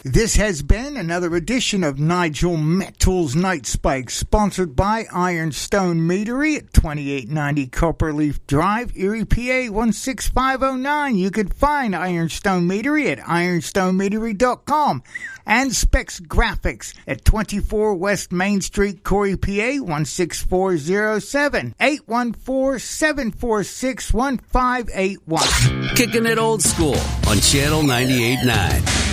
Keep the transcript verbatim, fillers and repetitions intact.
This has been another edition of Nigel Mettl's Night Spike, sponsored by Ironstone Meadery at twenty-eight ninety Copperleaf Drive, Erie, P A one six five oh nine. You can find Ironstone Meadery at ironstone meadery dot com and Specs Graphics at twenty-four West Main Street, Corey, P A one six four oh seven, eight one four, seven four six, one five eight one. Kicking it old school on Channel ninety-eight point nine.